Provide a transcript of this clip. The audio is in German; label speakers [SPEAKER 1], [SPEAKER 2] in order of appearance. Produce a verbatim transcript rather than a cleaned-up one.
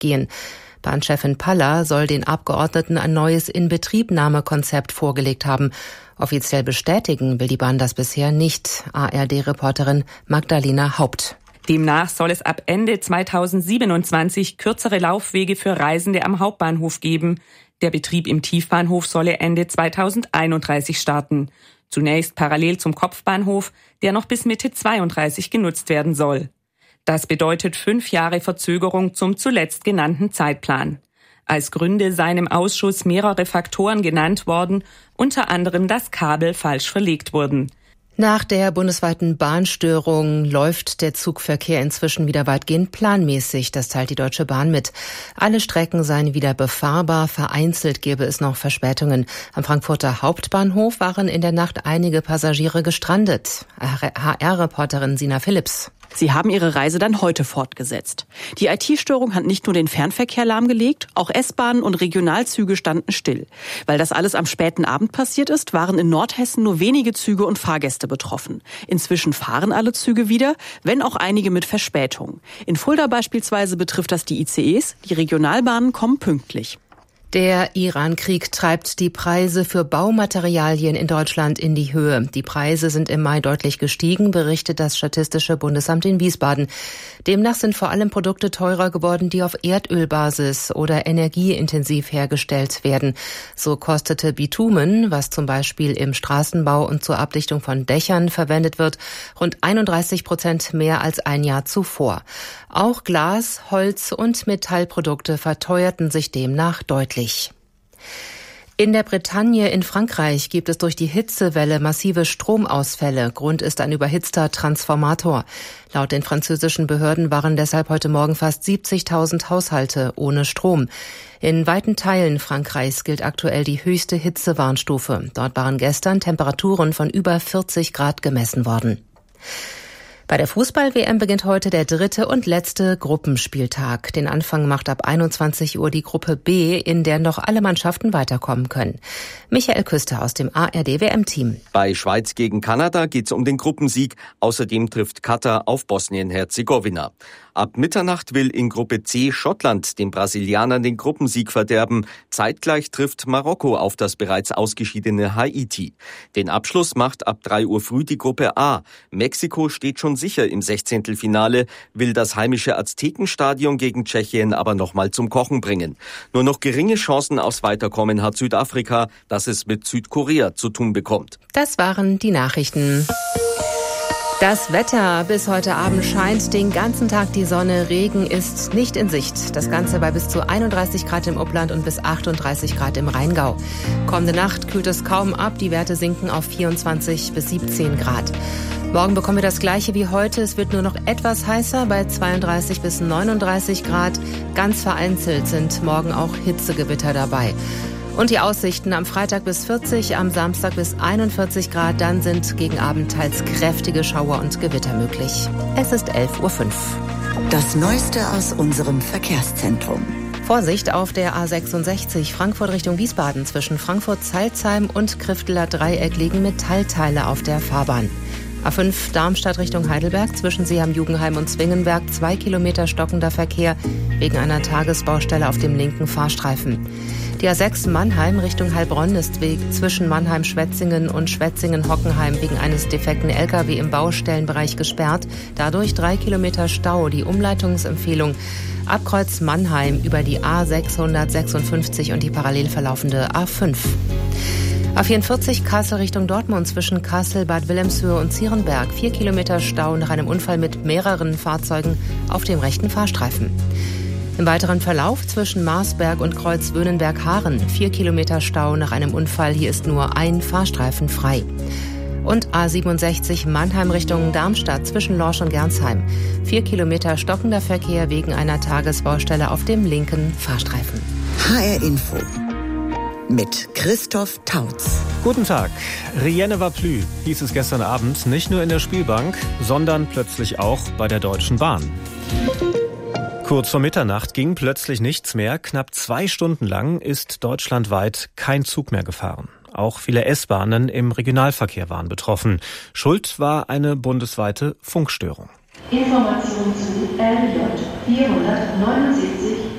[SPEAKER 1] gehen. Bahnchefin Palla soll den Abgeordneten ein neues Inbetriebnahmekonzept vorgelegt haben. Offiziell bestätigen will die Bahn das bisher nicht. A R D-Reporterin Magdalena Haupt.
[SPEAKER 2] Demnach soll es ab Ende zweitausendsiebenundzwanzig kürzere Laufwege für Reisende am Hauptbahnhof geben. Der Betrieb im Tiefbahnhof solle Ende zweitausendeinunddreißig starten. Zunächst parallel zum Kopfbahnhof, der noch bis Mitte zweiunddreißig genutzt werden soll. Das bedeutet fünf Jahre Verzögerung zum zuletzt genannten Zeitplan. Als Gründe seien im Ausschuss mehrere Faktoren genannt worden, unter anderem, dass Kabel falsch verlegt wurden.
[SPEAKER 1] Nach der bundesweiten Bahnstörung läuft der Zugverkehr inzwischen wieder weitgehend planmäßig. Das teilt die Deutsche Bahn mit. Alle Strecken seien wieder befahrbar. Vereinzelt gäbe es noch Verspätungen. Am Frankfurter Hauptbahnhof waren in der Nacht einige Passagiere gestrandet. H R-Reporterin Sina Philipps.
[SPEAKER 3] Sie haben ihre Reise dann heute fortgesetzt. Die I T-Störung hat nicht nur den Fernverkehr lahmgelegt, auch S-Bahnen und Regionalzüge standen still. Weil das alles am späten Abend passiert ist, waren in Nordhessen nur wenige Züge und Fahrgäste betroffen. Inzwischen fahren alle Züge wieder, wenn auch einige mit Verspätung. In Fulda beispielsweise betrifft das die I C Es, die Regionalbahnen kommen pünktlich.
[SPEAKER 1] Der Iran-Krieg treibt die Preise für Baumaterialien in Deutschland in die Höhe. Die Preise sind im Mai deutlich gestiegen, berichtet das Statistische Bundesamt in Wiesbaden. Demnach sind vor allem Produkte teurer geworden, die auf Erdölbasis oder energieintensiv hergestellt werden. So kostete Bitumen, was zum Beispiel im Straßenbau und zur Abdichtung von Dächern verwendet wird, rund einunddreißig Prozent mehr als ein Jahr zuvor. Auch Glas, Holz und Metallprodukte verteuerten sich demnach deutlich. In der Bretagne in Frankreich gibt es durch die Hitzewelle massive Stromausfälle. Grund ist ein überhitzter Transformator. Laut den französischen Behörden waren deshalb heute Morgen fast siebzigtausend Haushalte ohne Strom. In weiten Teilen Frankreichs gilt aktuell die höchste Hitzewarnstufe. Dort waren gestern Temperaturen von über vierzig Grad gemessen worden. Bei der Fußball-W M beginnt heute der dritte und letzte Gruppenspieltag. Den Anfang macht ab einundzwanzig Uhr die Gruppe B, in der noch alle Mannschaften weiterkommen können. Michael Küster aus dem A R D-W M-Team.
[SPEAKER 4] Bei Schweiz gegen Kanada geht es um den Gruppensieg. Außerdem trifft Katar auf Bosnien-Herzegowina. Ab Mitternacht will in Gruppe C Schottland den Brasilianern den Gruppensieg verderben. Zeitgleich trifft Marokko auf das bereits ausgeschiedene Haiti. Den Abschluss macht ab drei Uhr früh die Gruppe A. Mexiko steht schon sicher im Sechzehntelfinale, will das heimische Aztekenstadion gegen Tschechien aber nochmal zum Kochen bringen. Nur noch geringe Chancen aufs Weiterkommen hat Südafrika, das es mit Südkorea zu tun bekommt.
[SPEAKER 1] Das waren die Nachrichten. Das Wetter: bis heute Abend scheint den ganzen Tag die Sonne, Regen ist nicht in Sicht. Das Ganze bei bis zu einunddreißig Grad im Upland und bis achtunddreißig Grad im Rheingau. Kommende Nacht kühlt es kaum ab, die Werte sinken auf vierundzwanzig bis siebzehn Grad. Morgen bekommen wir das Gleiche wie heute. Es wird nur noch etwas heißer bei zweiunddreißig bis neununddreißig Grad. Ganz vereinzelt sind morgen auch Hitzegewitter dabei. Und die Aussichten: am Freitag bis vierzig, am Samstag bis einundvierzig Grad. Dann sind gegen Abend teils kräftige Schauer und Gewitter möglich. Es ist elf Uhr fünf.
[SPEAKER 5] Das Neueste aus unserem Verkehrszentrum.
[SPEAKER 1] Vorsicht auf der A sechsundsechzig Frankfurt Richtung Wiesbaden. Zwischen Frankfurt-Zeilsheim und Krifteler Dreieck liegen Metallteile auf der Fahrbahn. A fünf Darmstadt Richtung Heidelberg, zwischen Seeham-Jugenheim und Zwingenberg, zwei Kilometer stockender Verkehr wegen einer Tagesbaustelle auf dem linken Fahrstreifen. Die A sechs Mannheim Richtung Heilbronn ist Weg zwischen Mannheim-Schwetzingen und Schwetzingen-Hockenheim wegen eines defekten L K W im Baustellenbereich gesperrt. Dadurch drei Kilometer Stau. Die Umleitungsempfehlung: Abkreuz Mannheim über die A sechshundertsechsundfünfzig und die parallel verlaufende A fünf. A vierundvierzig Kassel Richtung Dortmund, zwischen Kassel, Bad Wilhelmshöhe und Zierenberg. Vier Kilometer Stau nach einem Unfall mit mehreren Fahrzeugen auf dem rechten Fahrstreifen. Im weiteren Verlauf zwischen Marsberg und Kreuzwöhnenberg-Haaren. Vier Kilometer Stau nach einem Unfall. Hier ist nur ein Fahrstreifen frei. Und A siebenundsechzig Mannheim Richtung Darmstadt, zwischen Lorsch und Gernsheim. Vier Kilometer stockender Verkehr wegen einer Tagesbaustelle auf dem linken Fahrstreifen.
[SPEAKER 5] H R Info mit Christoph Tautz.
[SPEAKER 6] Guten Tag. Rien ne va plus, hieß es gestern Abend, nicht nur in der Spielbank, sondern plötzlich auch bei der Deutschen Bahn. Kurz vor Mitternacht ging plötzlich nichts mehr. Knapp zwei Stunden lang ist deutschlandweit kein Zug mehr gefahren. Auch viele S-Bahnen im Regionalverkehr waren betroffen. Schuld war eine bundesweite Funkstörung.
[SPEAKER 7] Information zu R J vierhundertneunundsiebzig